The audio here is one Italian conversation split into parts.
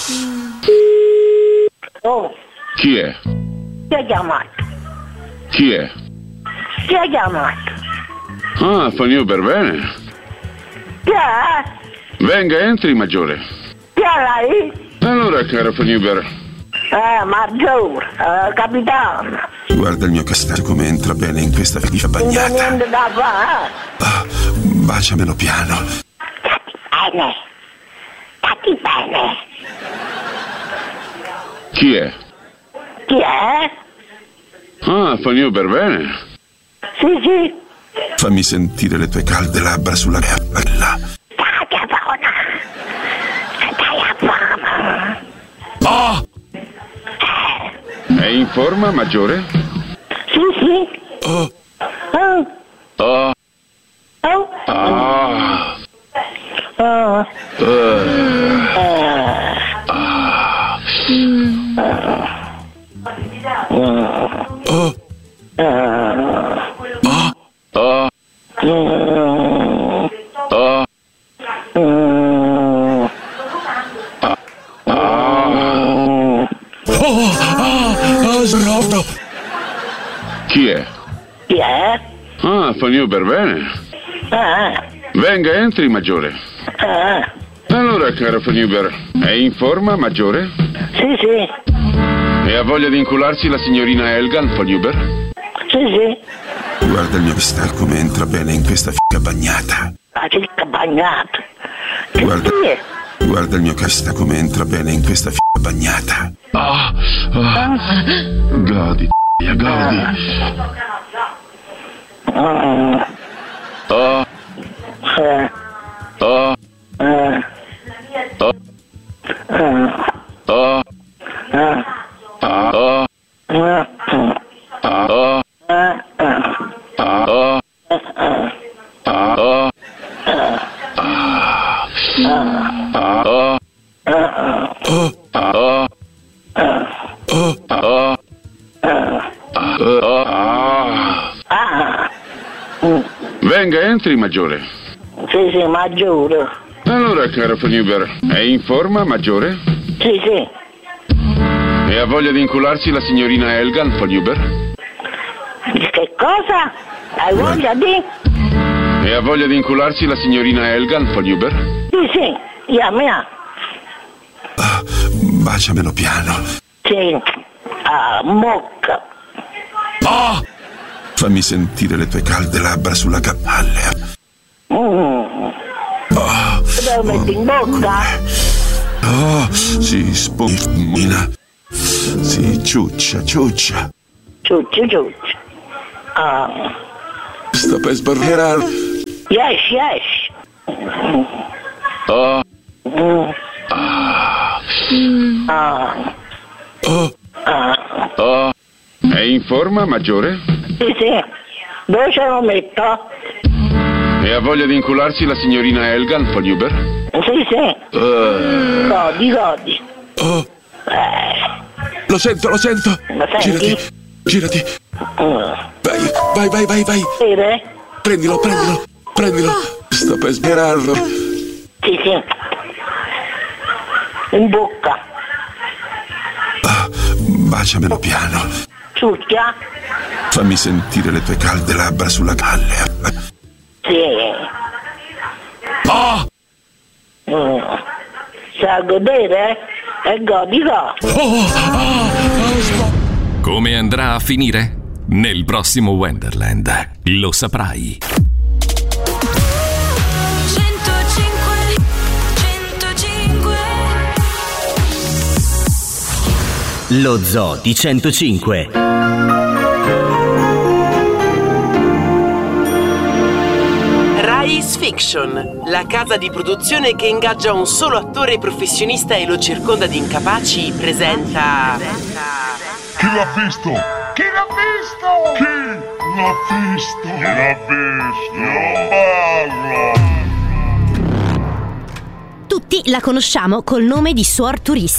Oh, Chi è? chi ha chiamato? Chi è? Chi ha chiamato? Ah, Fanhuber, bene. Chi è? Venga, entri, maggiore. Chi è lei? Allora, caro Fanhuber. Maggiore, capitano. Guarda il mio castello come entra bene in questa figlia Non c'è bagnata. niente da fare. Baciamelo piano. Catti bene. Chi è? Chi è? Ah, Fanhuber, bene. Sì. Fammi sentire le tue calde labbra sulla mia palla. Stai a fama. Oh! È in forma, maggiore? Sì. Oh! Oh. Oh. Ah. Oh. Oh! Oh. Srotto! Chi è? Chi è? Ah, Fanhuber, bene. Venga, entri, maggiore. Allora, caro Fanhuber, è in forma, maggiore? Sì. E ha voglia di incularsi la signorina Elgan, Fanhuber? Sì. Guarda il mio castello come entra bene in questa figa bagnata. La cicca bagnata. Guarda, Chi è? guarda il mio castello come entra bene in questa figa bagnata. Godi, godi. Venga, entri, maggiore. Sì, maggiore. Allora, caro Fanhuber, è in forma, maggiore? Sì. E ha voglia di incularsi la signorina Elgan, Fanhuber? Che cosa? Hai voglia di? E ha voglia di incularsi la signorina Elgan, Fanhuber? Sì, io mia. Baciamelo piano. Sì, mocca. Oh! Fammi sentire le tue calde labbra sulla cappella. Lo metti in bocca? Oh, sì, spumina. Sì, ciuccia. Ciucci. Sto per sbarberare. Yes. Oh. È in forma, maggiore? Sì. Dove ce lo metto? E ha voglia di incularsi la signorina Elgan, Fanhuber? Sì. Godi. Oh. Lo sento. Lo senti? Girati. Vai. Vede? Prendilo. Sto per sberarlo. Sì. In bocca. Baciamelo piano. Ciuccia? Fammi sentire le tue calde labbra sulla palla. Sì. Oh! Sa godere? E godi. Come andrà a finire? Nel prossimo Wonderland lo saprai. 105 Lo Zoo di 105. Rise Fiction, la casa di produzione che ingaggia un solo attore professionista e lo circonda di incapaci, presenta... Chi l'ha visto? Io parlo! Tutti la conosciamo col nome di Suor Turista.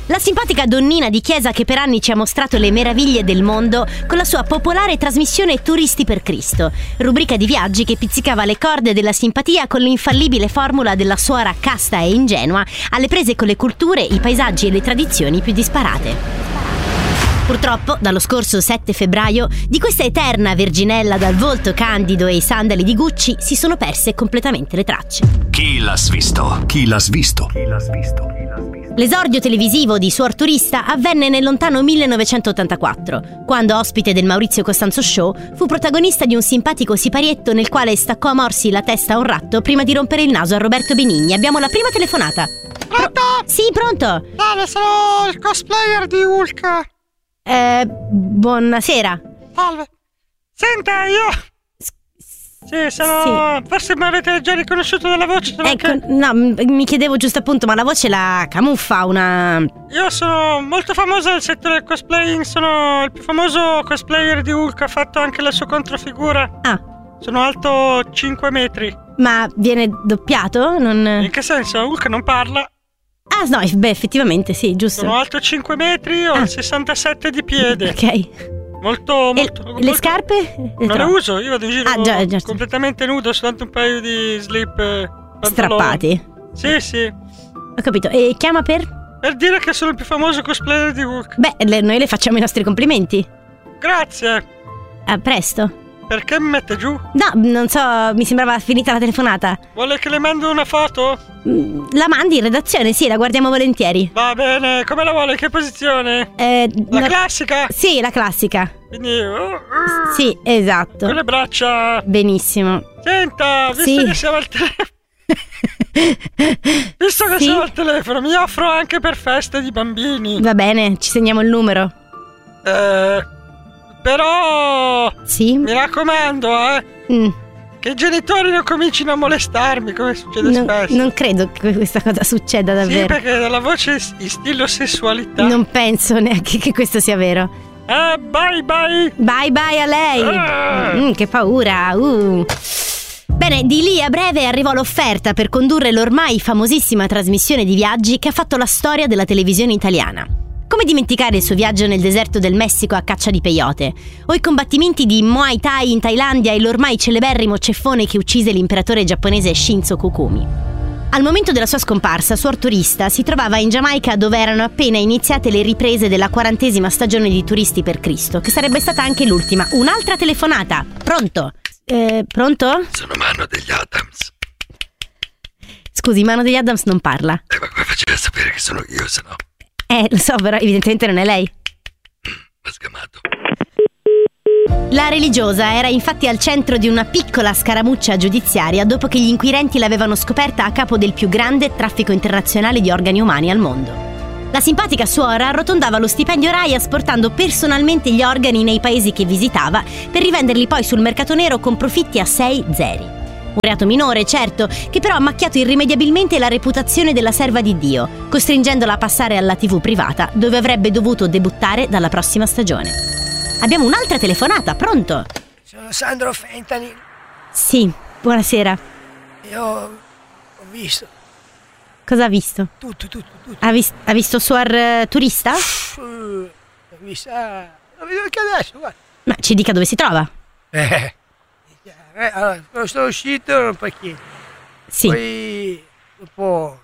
La simpatica donnina di chiesa che per anni ci ha mostrato le meraviglie del mondo con la sua popolare trasmissione Turisti per Cristo, rubrica di viaggi che pizzicava le corde della simpatia con l'infallibile formula della suora casta e ingenua, alle prese con le culture, i paesaggi e le tradizioni più disparate. Purtroppo, dallo scorso 7 febbraio, di questa eterna verginella dal volto candido e i sandali di Gucci si sono perse completamente le tracce. Chi l'ha svisto? Chi l'ha svisto? L'esordio televisivo di Suor Turista avvenne nel lontano 1984, quando, ospite del Maurizio Costanzo Show, fu protagonista di un simpatico siparietto nel quale staccò a morsi la testa a un ratto prima di rompere il naso a Roberto Benigni. Abbiamo la prima telefonata. Pronto? Sì, pronto? Salve, sono il cosplayer di Hulk. Buonasera. Salve. Senta, io... Sì, sono... Sì. Forse mi avete già riconosciuto dalla voce. Ecco, no, mi chiedevo giusto appunto, ma la voce la camuffa una... Io sono molto famoso nel settore del cosplaying, sono il più famoso cosplayer di Hulk, ha fatto anche la sua controfigura. Ah. Sono alto 5 metri. Ma viene doppiato? Non... In che senso? Hulk non parla. Ah, no, beh, effettivamente, sì, giusto. Sono alto 5 metri, ho 67 di piede. Ok. Molto. Le scarpe? Non le uso, io vado in giro completamente nudo, soltanto un paio di slip strappati. Sì. Ho capito. E chiama per? Per dire che sono il più famoso cosplayer di Hulk. Beh, noi le facciamo i nostri complimenti. Grazie. A presto. Perché mi mette giù? No, non so, mi sembrava finita la telefonata. Vuole che le mando una foto? La mandi in redazione, sì, la guardiamo volentieri. Va bene, come la vuole? Che posizione? La classica? Sì, la classica. Quindi... Sì, esatto. Con le braccia. Benissimo. Senta, visto che siamo al telefono... siamo al telefono, mi offro anche per feste di bambini. Va bene, ci segniamo il numero. Però... Sì? Mi raccomando, che i genitori non comincino a molestarmi, come succede spesso. Non credo che questa cosa succeda davvero. Sì, perché dalla voce istillo sessualità. Non penso neanche che questo sia vero. Bye bye. Bye bye a lei. Che paura. Bene, di lì a breve arrivò l'offerta per condurre l'ormai famosissima trasmissione di viaggi che ha fatto la storia della televisione italiana. Come dimenticare il suo viaggio nel deserto del Messico a caccia di peyote, o i combattimenti di Muay Thai in Thailandia e l'ormai celeberrimo ceffone che uccise l'imperatore giapponese Shinzo Kukumi. Al momento della sua scomparsa, Suor Turista si trovava in Giamaica, dove erano appena iniziate le riprese della 40ª stagione di Turisti per Cristo, che sarebbe stata anche l'ultima. Un'altra telefonata. Pronto? Pronto? Sono Mano degli Addams. Scusi, Mano degli Addams non parla. Ma come faceva a sapere che sono io, se no? Lo so, però evidentemente non è lei. M'ha sgamato. La religiosa era infatti al centro di una piccola scaramuccia giudiziaria dopo che gli inquirenti l'avevano scoperta a capo del più grande traffico internazionale di organi umani al mondo. La simpatica suora arrotondava lo stipendio RAI asportando personalmente gli organi nei paesi che visitava per rivenderli poi sul mercato nero con profitti a 6 zeri. Un reato minore, certo, che però ha macchiato irrimediabilmente la reputazione della serva di Dio, costringendola a passare alla TV privata, dove avrebbe dovuto debuttare dalla prossima stagione. Abbiamo un'altra telefonata, pronto? Sono Sandro Fentanyl. Sì, buonasera. Io ho visto. Cosa ha visto? Tutto. Ha visto Suor Turista? Ho visto, lo vedo anche adesso, guarda. Ma ci dica dove si trova. Allora, quando sono uscito ero un pacchetto. Sì. Poi dopo...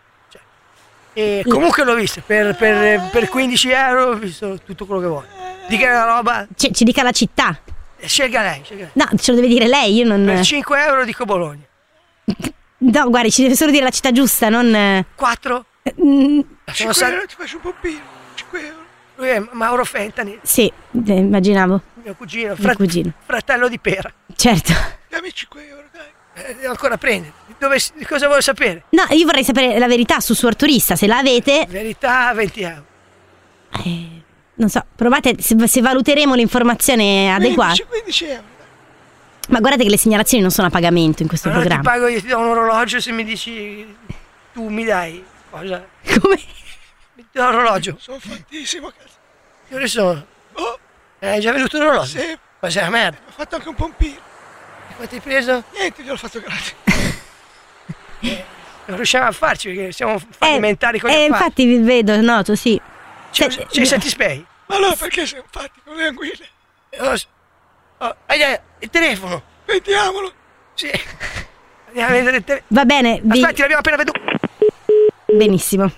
e comunque l'ho visto, per 15 euro ho visto tutto quello che vuoi. Dica la roba. Ci dica la città. Scelga lei. No, ce lo deve dire lei, io non... Per 5 euro dico Bologna. No, guardi, ci deve solo dire la città giusta, non... 4? 5 euro ti faccio un pompino. 5 euro. Lui è Mauro Fentanyl. Sì, immaginavo. Mio cugino, fratello di Pera. Certo. Dammi 5 euro, dai. Devo ancora prendere. Cosa vuoi sapere? No, io vorrei sapere la verità su Suor Turista, se la avete. Verità, 20 euro. Non so, provate se valuteremo l'informazione adeguata. 15 euro. Ma guardate che le segnalazioni non sono a pagamento in questo programma. Ti pago, io ti do un orologio se mi dici tu mi dai cosa? Come? Mi do l'orologio. Sono fattissimo, cazzo. Che ore sono? Hai già venuto l'orologio? Sì. Ma sei una merda. Ho fatto anche un pompino. Quanto hai preso? Niente, gliel'ho fatto gratis. Non riusciamo a farci perché siamo fallimentari con gli affari. Infatti vi vedo, noto, sì. Ci satispei? Ma allora perché siamo fatti con le anguille? Il telefono. Vediamolo. Sì. Andiamo a vedere il telefono. Va bene. Aspetti, l'abbiamo appena veduto. Benissimo.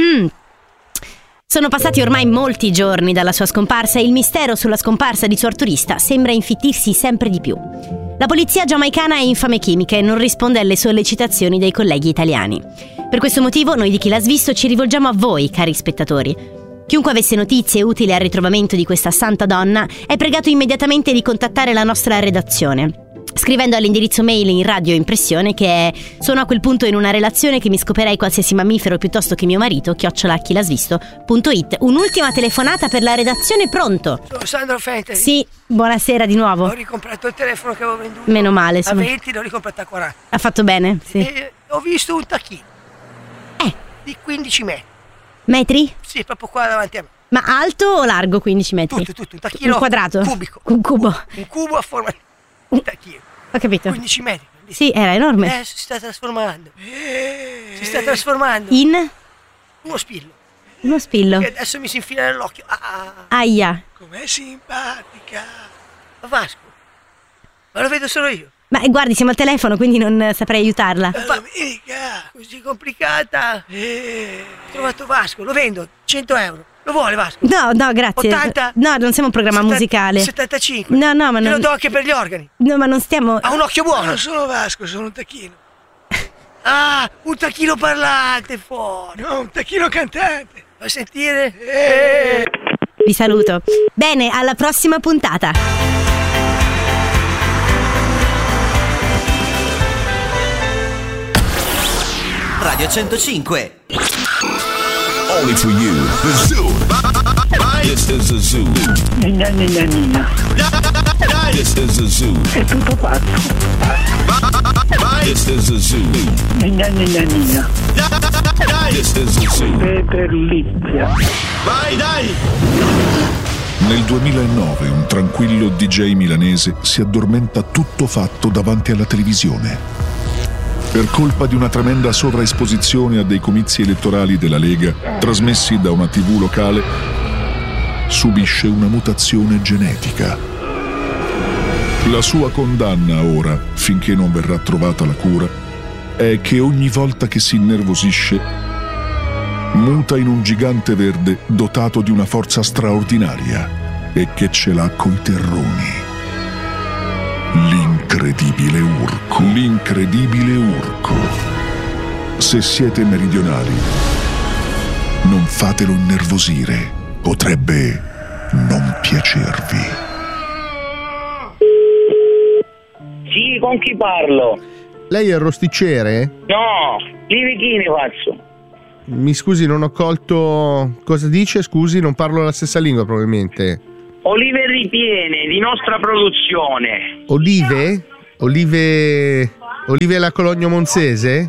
Sono passati ormai molti giorni dalla sua scomparsa e il mistero sulla scomparsa di suo arturista sembra infittirsi sempre di più. La polizia giamaicana è infame chimica e non risponde alle sollecitazioni dei colleghi italiani. Per questo motivo noi di Chi l'ha svisto ci rivolgiamo a voi, cari spettatori. Chiunque avesse notizie utili al ritrovamento di questa santa donna è pregato immediatamente di contattare la nostra redazione, scrivendo all'indirizzo mail in radio impressione che è: sono a quel punto in una relazione che mi scoperei qualsiasi mammifero piuttosto che mio marito, @chilasvisto.it. Un'ultima telefonata per la redazione, pronto? Sono Sandro Fantasy. Sì, buonasera di nuovo. Ho ricomprato il telefono che avevo venduto. Meno male, a 20, l'ho ricomprato a 40. Ha fatto bene, sì. E ho visto un tacchino di 15 metri. Metri? Sì, proprio qua davanti a me. Ma alto o largo 15 metri? Tutto, un tacchino. Un quadrato? Cubico. Un cubo. Un cubo a forma di un tacchino. Ho capito. 15 metri. Sì, era enorme. Si sta trasformando. Si sta trasformando. In? Uno spillo. Uno spillo. Che adesso mi si infila nell'occhio. Aia. Com'è simpatica. Vasco. Ma lo vedo solo io. Ma guardi, siamo al telefono, quindi non saprei aiutarla. Mica, così complicata. Ho trovato Vasco, lo vendo, 100 euro. Lo vuole Vasco? No, grazie. 80? No, non siamo un programma musicale. 75? No, ma Te non... lo do anche per gli organi. No, ma non stiamo... Ha un occhio buono. Non sono Vasco, sono un tacchino. Un tacchino parlante fuori. No, un tacchino cantante. Vuoi sentire? Vi saluto. Bene, alla prossima puntata. Radio 105. Only for you. The Zoo. This is the Zoo. This is the Zoo. È tutto pazzo. This is the Zoo. This is the Zoo. Petrolizia. Vai, dai! Nel 2009 un tranquillo DJ milanese si addormenta tutto fatto davanti alla televisione. Per colpa di una tremenda sovraesposizione a dei comizi elettorali della Lega, trasmessi da una TV locale, subisce una mutazione genetica. La sua condanna ora, finché non verrà trovata la cura, è che ogni volta che si innervosisce, muta in un gigante verde dotato di una forza straordinaria e che ce l'ha coi terroni. L'incredibile Urco. L'incredibile Urco. Se siete meridionali, non fatelo innervosire. Potrebbe non piacervi. Sì, con chi parlo? Lei è il rosticcere? No, Livi Chini faccio. Mi scusi, non ho colto... Cosa dice? Scusi, non parlo la stessa lingua probabilmente. Olive ripiene, di nostra produzione. Olive? Olive alla Cologno Monzese?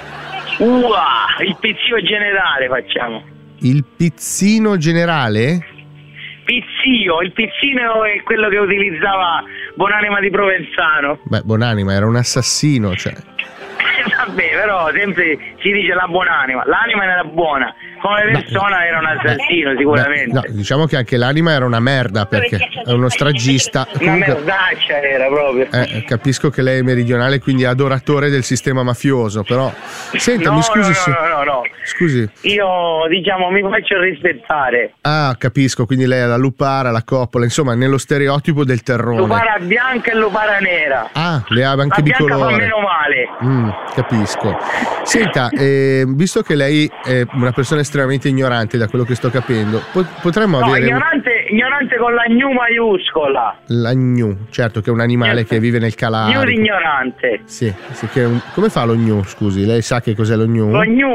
Il pizzino generale facciamo. Il pizzino generale? Pizzio, il pizzino è quello che utilizzava Bonanima di Provenzano. Beh, Bonanima era un assassino, cioè. Vabbè, però sempre si dice la buonanima. L'anima era buona, come persona era un assassino sicuramente. No, diciamo che anche l'anima era una merda perché è uno stragista. Una merdaccia era proprio. Capisco che lei è meridionale, quindi adoratore del sistema mafioso, però senta, mi scusi. No. Scusi. Io diciamo mi faccio rispettare. Ah, capisco, quindi lei è la lupara, la coppola, insomma, nello stereotipo del terrone. Lupara bianca e lupara nera. Ah, le ha anche la di colore. La bianca fa meno male. Capisco. Senta, visto che lei è una persona estremamente ignorante da quello che sto capendo, potremmo avere... ignorante con la gnu maiuscola. La gnu, certo, che è un animale che vive nel Calabria. Gnu ignorante. Sì, che come fa lo gnu, scusi? Lei sa che cos'è lo gnu? Lo gnu.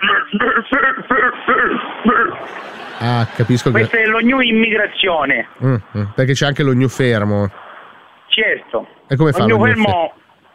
Ah, capisco. Questo è lo gnu immigrazione. Perché c'è anche lo gnu fermo. Certo. E come fa lo gnu fermo?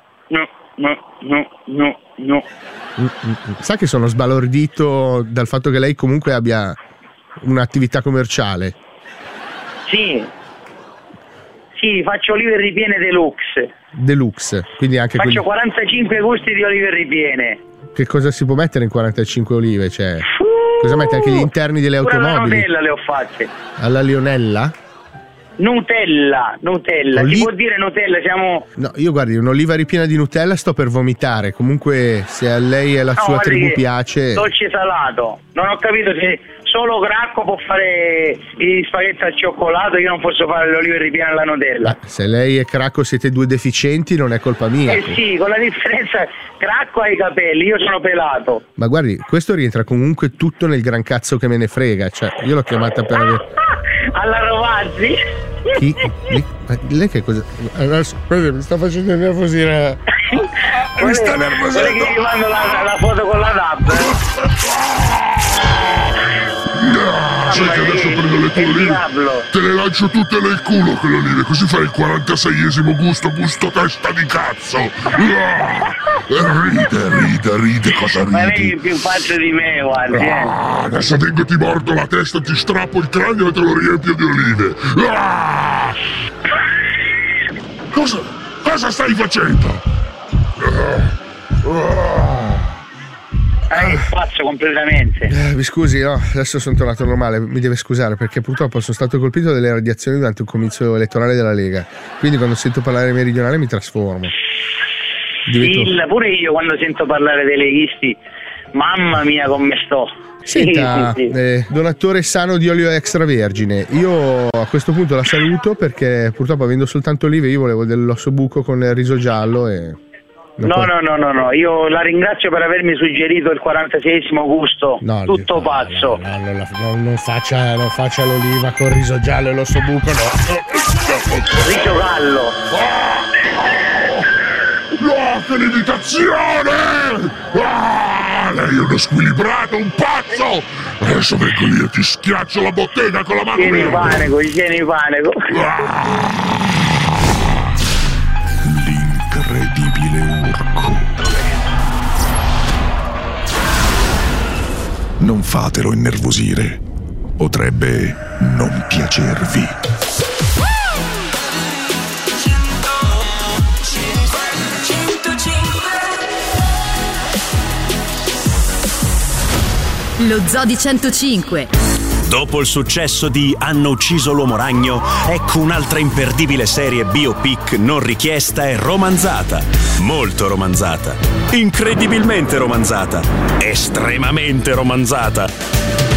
No. Sa che sono sbalordito dal fatto che lei comunque abbia un'attività commerciale. Sì, faccio olive ripiene deluxe, quindi anche faccio 45 gusti di olive ripiene. che cosa si può mettere in 45 olive? Cioè, cosa mette? Anche gli interni delle automobili? Alla Nutella le ho fatte. Alla Lionella? Nutella, si può dire Nutella, siamo... No, io guardi, un'oliva ripiena di Nutella sto per vomitare. Comunque, se a lei e alla sua tribù piace... Dolce salato. Non ho capito se solo Cracco può fare gli spaghetti al cioccolato, io non posso fare le olive ripiene alla Nutella. Se lei e Cracco siete due deficienti, non è colpa mia. Sì, con la differenza, Cracco ha i capelli, io sono pelato. Ma guardi, questo rientra comunque tutto nel gran cazzo che me ne frega. Cioè, io l'ho chiamata per avere... Alla Rovazzi? Lei che cosa? Aspetta, mi sta facendo nervosire. Mi sta nervosendo. Vuole che gli mando la foto con la DAB? Sai che adesso prendo le tue olive, te le lancio tutte nel culo quelle olive, così fai il 46esimo gusto testa di cazzo. Ride, cosa ridi? Ma lei è più pazzo di me, guardi. Adesso vengo, ti mordo la testa, ti strappo il cranio e te lo riempio di olive. Cosa stai facendo? Pazzo completamente. Mi scusi, no, adesso sono tornato normale, mi deve scusare perché purtroppo sono stato colpito dalle radiazioni durante un comizio elettorale della Lega, quindi quando sento parlare meridionale mi trasformo. Pure io quando sento parlare dei leghisti, mamma mia come sto. Senta, donatore sano di olio extravergine, io a questo punto la saluto perché purtroppo avendo soltanto olive io volevo dell'ossobuco con il riso giallo e... No, io la ringrazio per avermi suggerito il 46esimo gusto, tutto pazzo. Non faccia l'oliva con il riso giallo e l'ossobuco, no. Riso gallo. No, che limitazione! Lei è uno squilibrato, un pazzo! Adesso vengo lì e ti schiaccio la bottega con la mano. Tieni panico. L'incredibile Urco. Non fatelo innervosire. Potrebbe non piacervi. Lo Zoo di 105. Dopo il successo di Hanno ucciso l'uomo ragno, ecco un'altra imperdibile serie biopic non richiesta e romanzata. Molto romanzata. Incredibilmente romanzata. Estremamente romanzata.